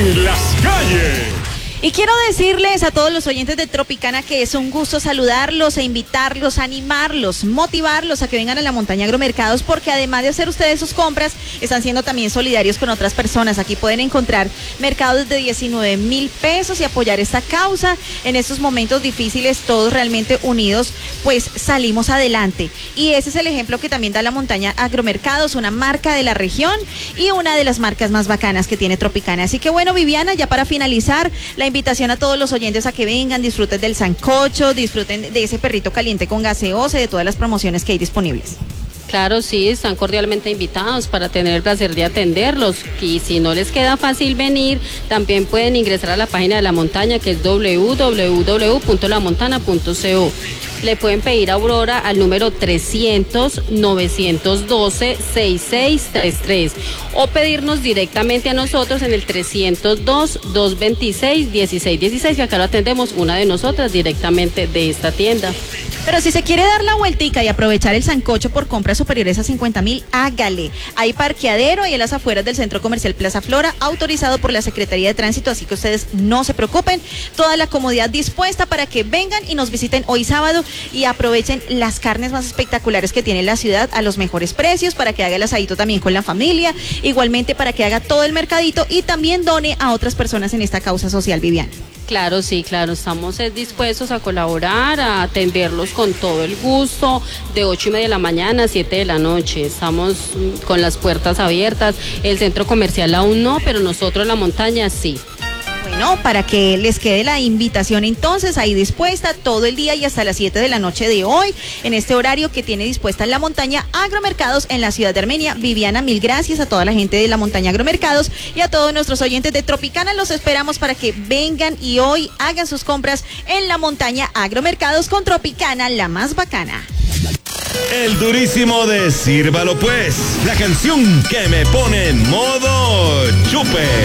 en las calles. Y quiero decirles a todos los oyentes de Tropicana que es un gusto saludarlos e invitarlos, animarlos, motivarlos a que vengan a la Montaña Agromercados, porque además de hacer ustedes sus compras, están siendo también solidarios con otras personas. Aquí pueden encontrar mercados de 19,000 pesos y apoyar esta causa. En estos momentos difíciles, todos realmente unidos, pues salimos adelante. Y ese es el ejemplo que también da la Montaña Agromercados, una marca de la región y una de las marcas más bacanas que tiene Tropicana. Así que bueno, Viviana, ya para finalizar, la invitación a todos los oyentes a que vengan, disfruten del sancocho, disfruten de ese perrito caliente con gaseosa y de todas las promociones que hay disponibles. Claro, sí, están cordialmente invitados para tener el placer de atenderlos, y si no les queda fácil venir, también pueden ingresar a la página de la montaña, que es www.lamontana.co. Le pueden pedir a Aurora al número 300-912-6633 o pedirnos directamente a nosotros en el 302-226-1616, que acá lo atendemos una de nosotras directamente de esta tienda. Pero si se quiere dar la vueltica y aprovechar el sancocho por compras superiores a 50,000, hágale. Hay parqueadero y en las afueras del Centro Comercial Plaza Flora, autorizado por la Secretaría de Tránsito, así que ustedes no se preocupen. Toda la comodidad dispuesta para que vengan y nos visiten hoy sábado y aprovechen las carnes más espectaculares que tiene la ciudad a los mejores precios, para que haga el asadito también con la familia, igualmente para que haga todo el mercadito y también done a otras personas en esta causa social, Viviana. Claro, sí, claro, estamos dispuestos a colaborar, a atenderlos con todo el gusto, de 8:30 de la mañana a 7 de la noche. Estamos con las puertas abiertas, el centro comercial aún no, pero nosotros la montaña sí. Bueno, para que les quede la invitación entonces ahí dispuesta todo el día y hasta las 7 de la noche de hoy, en este horario que tiene dispuesta la Montaña Agromercados en la ciudad de Armenia. Viviana, mil gracias a toda la gente de la Montaña Agromercados y a todos nuestros oyentes de Tropicana. Los esperamos para que vengan y hoy hagan sus compras en la Montaña Agromercados con Tropicana, la más bacana. El durísimo de Sírvalo Pues, la canción que me pone en modo chupe.